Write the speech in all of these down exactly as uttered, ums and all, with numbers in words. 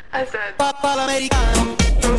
I said, Papa Americano.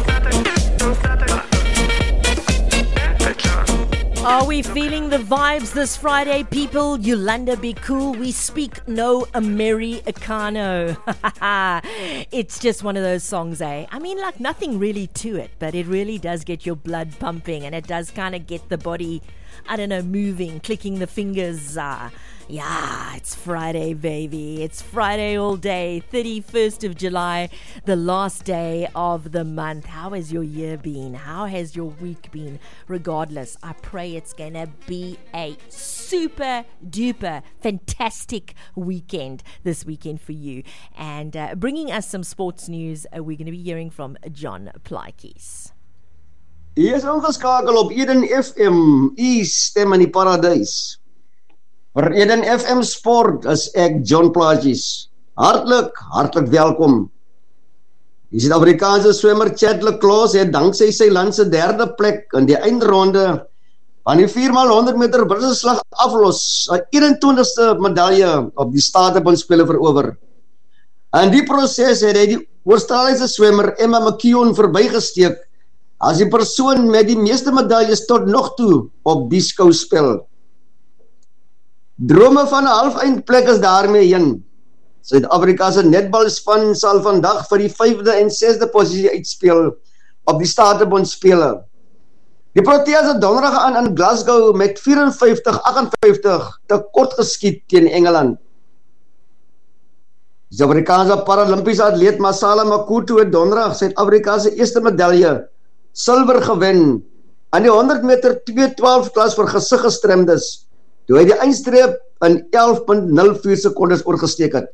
Are we feeling the vibes this Friday, people? Yolanda Be Cool. We speak no Americano. It's just one of those songs, eh? I mean, like nothing really to it, but it really does get your blood pumping, and it does kind of get the body, I don't know, moving, clicking the fingers. Uh, yeah, it's Friday, baby. It's Friday all day, thirty-first of July, the last day of the month. How has your year been? How has your week been? Regardless, I pray it's going to be a super duper fantastic weekend this weekend for you. And uh, bringing us some sports news, uh, we're going to be hearing from John Plaatjes. Hier is ingeskakel op Eden F M, u stem in die paradys. Vir Eden F M Sport is ek John Plaatjes. Hartlik, hartlik welkom. Die Suid-Afrikaanse swemmer Chad le Clos het danksy sy land se derde plek in die eindronde van die vier mal honderd meter brinselslag aflos, 'n eenentwintigste medalje op die Statebondspele verower. In die proses het hy die Australiese swemmer Emma McKeown verbygesteek as die persoon met die meeste medaljes tot nog toe op die skouspel. Drome van 'n halfeindplek is daarmee heen. Suid-Afrika se netbalspan sal vandag vir die vyfde en sesde posisie uitspeel op die Statebondspele. Die Proteas het donderdag aan in Glasgow met vyf-en-vyftig agt vyftig te kort geskiet teen Engeland. Die Suid-Afrikaanse Paralimpiese atleet Masala Makutu het donderdag Suid-Afrika se eerste medalje silwer gewen aan die honderd meter twee twaalf klas vir gesiggestremdes, toe hy die eindstreep in elf punt nul vier sekondes oorgesteek het.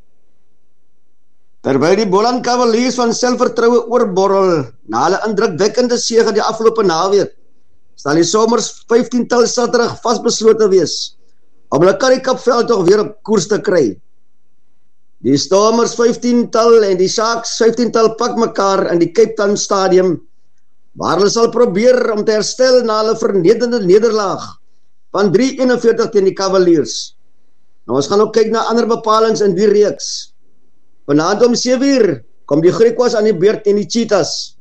Terwyl die Boland Cavaliers van selfvertroue oorborrel na hulle indrukwekkende sege die afgelope naweek, sal die Somers vyftien-tal Saterdag vasbeslote wees om hulle Currie Cup veldtog weer op koers te kry. Die Stormers vyftien-tal en die Sharks vyftien-tal pak mekaar in die Cape Town Stadium, waar hulle sal probeer om te herstel na hulle vernederende nederlaag van drie eenenveertig teen die Cavaliers. Nou ons gaan ook kyk na ander bepalings in die reeks. Vanaand om sewe uur kom die Griquas aan die beurt teen die Cheetahs.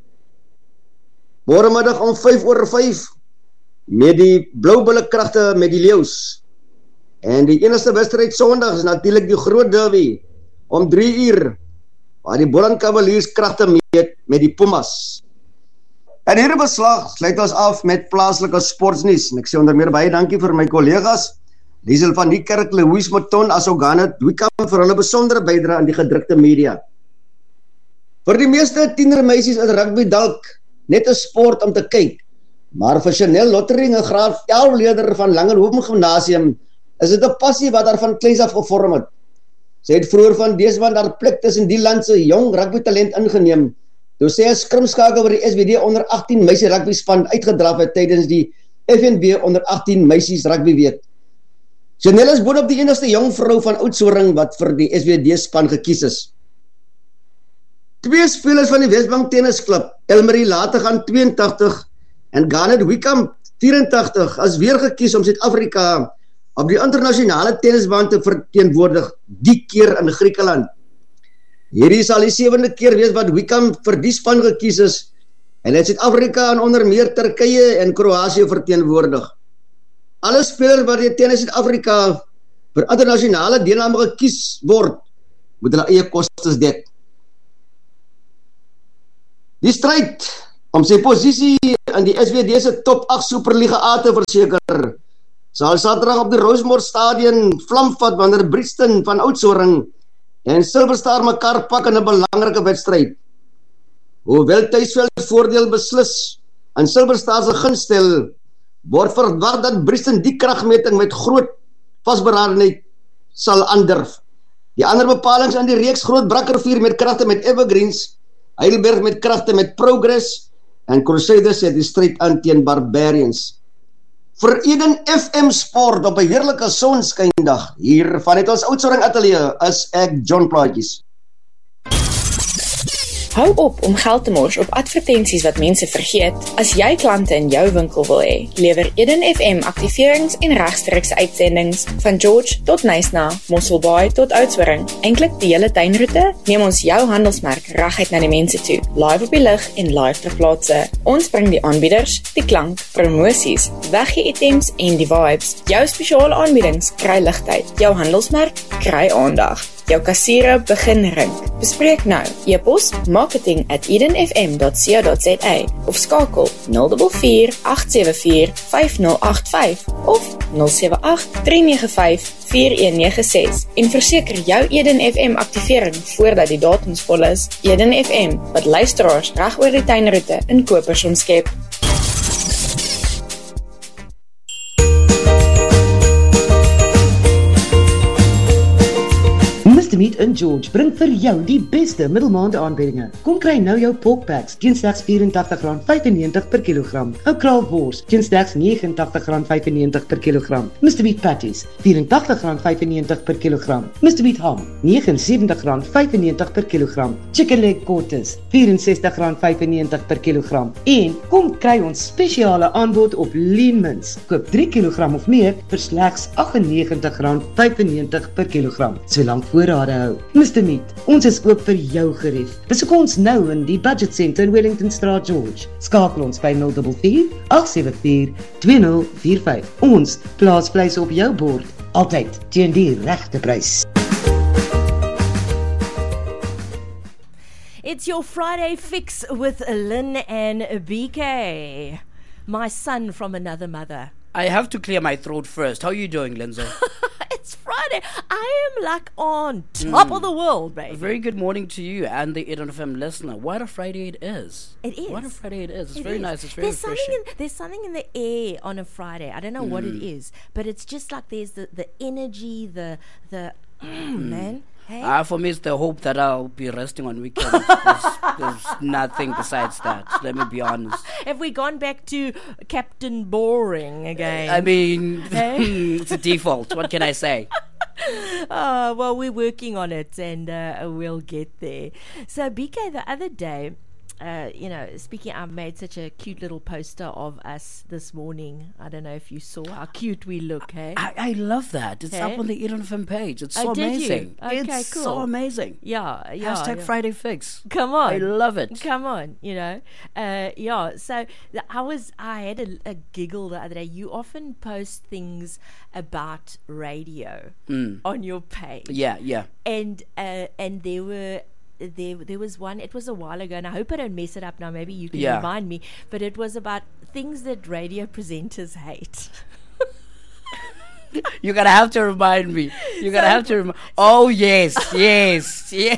Môremiddag om vyf oor vyf met die Bloubulle kragte met die Leeu's. En die enigste wedstryd Sondag is natuurlik die groot derby om drie uur waar die Boland Cavaliers kragte meet met die Pumas. En hierdie beslag sluit ons af met plaaslike sportsnuus. En ek sê onder meer baie dankie vir my kollegas Liesel van die Kerk, Louise Mouton, as ook Ganet Wickham vir hulle besondere bydrae aan die gedrukte media. Vir die meeste tienermeisies is rugby dalk net 'n sport om te kyk, maar vir Chanel Lottering, 'n graad elf leerder van Langehoven Gimnasium, is dit 'n passie wat haar van kleins af gevorm het. Sy het vroeër van Deesman haar plek tussen die land se jong rugby talent ingeneem, toe sy as skrimskakel vir die S W D onder agttien meisie rugby span uitgedraf het tydens die F N B onder agttien meisies rugby week. Chanel is boonop die enigste jong vrou van Oudtshoorn wat vir die S W D span gekies is. Twee spelers van die Wesbank tennisklub, Elmarie Lategan twee en tagtig en Ganet Wickham vyf en tagtig, is weer gekies om Suid-Afrika op die internasionale tennisbaan te verteenwoordig, die keer in Griekeland. Hierdie sal die sewende keer wees wat Wickham vir die span gekies is en het Suid-Afrika en onder meer Turkye en Kroasie verteenwoordig. Alle spelers wat die tennis Suid-Afrika vir internasionale deelname gekies word, moet hulle eie kostes dek. Die stryd om sy posisie in die S W D se top agt Superliga A te verseker, sal Saterdag op die Rosemore Stadion vlamvat wanneer Brixton van Oudtshoorn en Silverstar mekaar pak in 'n belangrike wedstryd. Hoewel tuisveld voordeel beslis in Silverstar se gunst stel, word verwag dat Brixton die kragmeting met groot vasberadenheid sal aandurf. Die ander bepalings in die reeks Groot Brakrivier met kragte met Evergreens, Heidelberg met kragte met Progress en Crusaders het die stryd aan teen Barbarians. Vir Eden F M Sport op 'n heerlike sonskyndag hier vanuit ons Oudtshoorn ateljee is ek John Plaatjes. Hou op om geld te mors op advertensies wat mense vergeet. As jy klante in jou winkel wil hê, lewer Eden F M aktiverings en regstreekse uitsendings van George tot Knysna, Mosselbaai tot Oudtshoorn. Eintlik die hele tuinroete, neem ons jou handelsmerk reguit na die mense toe, live op die lig en live ter plaatse. Ons bring die aanbieders, die klank, promosies, weggee items en die vibes. Jou spesiale aanbiedings kry ligtyd, jou handelsmerk kry aandag. Jou kassiere begin rink. Bespreek nou. E-pos marketing at eden f m dot co dot za of skakel nul vier vier agt sewe vier vyf nul agt vyf of nul sewe agt drie nege vyf vier een nege ses en verseker jou Eden F M aktivering voordat die datums vol is. Eden F M, wat luisteraars reg oor die tuinroete in kopers omskep. Mister Meat in George bring vir jou die beste middelmaande aanbiedinge. Kom kry nou jou porkpacks teen slegs R vyf rand vyfennegentig per kilogram. Ou kraalwors teen slegs R negentig rand vyfennegentig per kilogram. Mister Meat patties R vyf rand vyfennegentig per kilogram. Mister Meat ham R sewentig rand vyfennegentig per kilogram. Chicken leg quarters R ses rand vyfennegentig per kilogram. En kom kry ons spesiale aanbod op lean mince. Koop drie kilogram of meer vir slegs agt en negentig rand vyfennegentig per kilogram. Solank voorrade hou. Mister Meat, ons is oop vir jou gerief. Besoek ons nou in die Budget Centre in Wellington Straat, George. Skakel ons by nul vier vier agt sewe vier twee nul vier vyf. Ons plaas vleis op jou bord, altyd teen die regte prys. It's your Friday fix with Lynn and B K. My son from another mother. I have to clear my throat first. How are you doing, Lindsay? It's Friday. I am like on top mm. of the world, baby. A very good morning to you and the Eden F M listener. What a Friday it is. It is. What a Friday it is. It's it very is. nice. It's very there's refreshing. Something in, there's something in the air on a Friday. I don't know mm. what it is, but it's just like there's the, the energy, the, the mm, man. Hey? Uh, for me, it's the hope that I'll be resting on weekends. there's, there's nothing besides that. Let me be honest. Have we gone back to Captain Boring again? I mean, hey? It's a default. What can I say? Oh, well, we're working on it, and uh, we'll get there. So, B K, the other day, uh, you know, speaking, I made such a cute little poster of us this morning. I don't know if you saw how cute we look, hey? I, I love that. It's hey? up on the Eden F M page. It's so oh, did amazing. You? Okay, it's cool. so amazing. Yeah, yeah. Hashtag yeah. Friday Fix. Come on. I love it. Come on, you know. Uh, yeah, so the, I was, I had a, a giggle the other day. You often post things about radio mm. on your page. Yeah, yeah. And, uh, and there were... There, there was one, it was a while ago, and I hope I don't mess it up now, maybe you can yeah. remind me, but it was about things that radio presenters hate. You're going to have to remind me. You're going to so, have to remind Oh, yes, yes, yeah.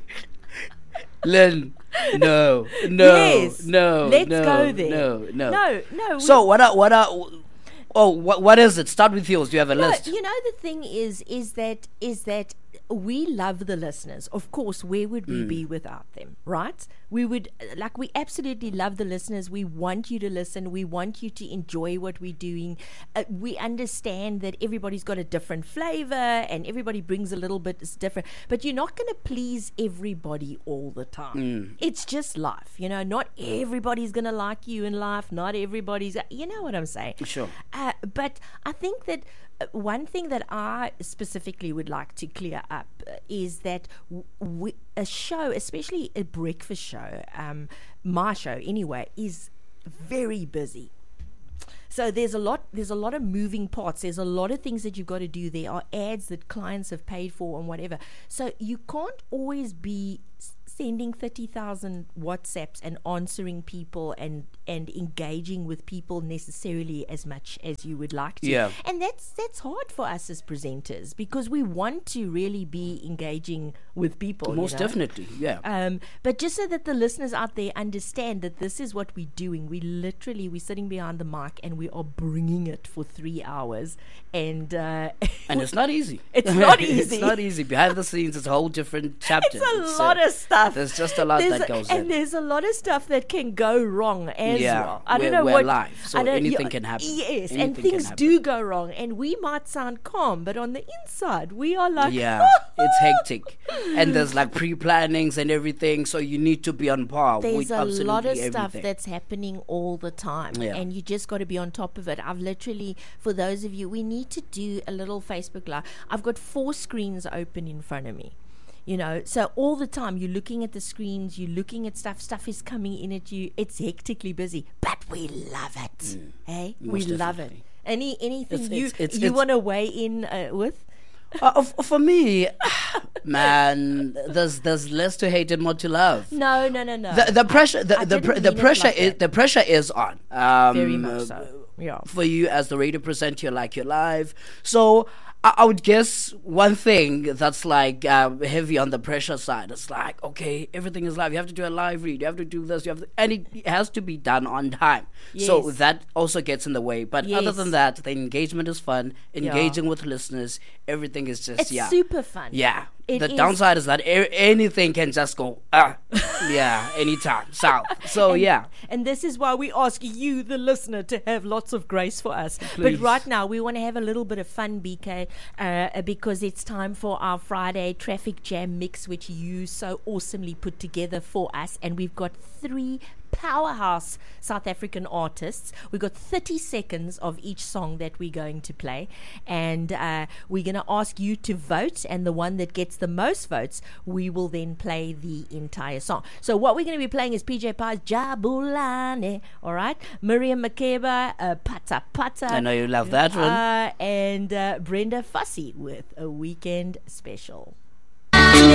Lynn, no, no, yes. no, Let's no, go there. no, no. No, no. So, what are, what are, oh, what, what is it? Start with yours. Do you have a no, list? You know, the thing is, is that, is that, we love the listeners. Of course, where would we mm. be without them, right? We would, like, we absolutely love the listeners. We want you to listen. We want you to enjoy what we're doing. Uh, we understand that everybody's got a different flavor and everybody brings a little bit, it's different. But you're not going to please everybody all the time. Mm. It's just life, you know. Not everybody's going to like you in life. Not everybody's, you know what I'm saying? Sure. Uh, but I think that one thing that I specifically would like to clear up is that we, a show, especially a breakfast show, um, my show anyway, is very busy. So there's a lot there's a lot of moving parts. There's a lot of things that you've got to do. There are ads that clients have paid for and whatever. So you can't always be sending thirty thousand WhatsApps and answering people and, and engaging with people necessarily as much as you would like to. Yeah. And that's that's hard for us as presenters because we want to really be engaging with people. Most you know? definitely, yeah. Um, but just so that the listeners out there understand that this is what we're doing. We literally, we're sitting behind the mic and we are bringing it for three hours. And uh, and it's not easy. It's not easy. It's not easy. Behind the scenes, it's a whole different chapter. It's a it's lot a, of stuff. stuff. There's just a lot There's that a- goes and in. there's a lot of stuff that can go wrong as Yeah, well. I don't we're- know we're what. live, so I don't- anything yeah, can happen. Yes, Anything and can things happen. do go wrong, and we might sound calm, but on the inside, we are like, Yeah, it's hectic. And there's like pre-plannings and everything, so you need to be on par there's with a absolutely lot of everything. stuff that's happening all the time, Yeah. and you just got to be on top of it. I've literally, for those of you, we need to do a little Facebook Live. I've got four screens open in front of me. You know, so all the time you're looking at the screens, you're looking at stuff, stuff is coming in at you. It's hectically busy, but we love it. Hey, we most love it. definitely. Any anything It's- you it's- it's- you it's- want to weigh in uh, with? Uh, f- for me, man, there's there's less to hate and more to love. No, no, no, no. The the pressure the I the, didn't pr- the mean it pressure like is that. the pressure is on. Um, Very much uh, so. Yeah. For you as the radio presenter, you're like you're live. So I, I would guess one thing that's like uh, heavy on the pressure side. It's like, okay, everything is live. You have to do a live read. You have to do this. You have to, and it has to be done on time. So Yes. that also gets in the way. But other Yes. than that, the engagement is fun. Engaging with listeners, everything is just It's yeah, super fun. yeah. It the is. downside is that a- anything can just go ah, yeah, anytime south. So And- yeah. And this is why we ask you, the listener, to have lots of grace for us. Please. But right now, we want to have a little bit of fun, B K, uh, because it's time for our Friday traffic jam mix, which you so awesomely put together for us. And we've got three powerhouse South African artists. We've got thirty seconds of each song that we're going to play, and uh, we're going to ask you to vote, and the one that gets the most votes, we will then play the entire song. So what we're going to be playing is P J Pies Jabulane, all right? Miriam Makeba, uh, Pata Pata. I know you love that one. Uh, and uh, Brenda Fussy with A Weekend Special.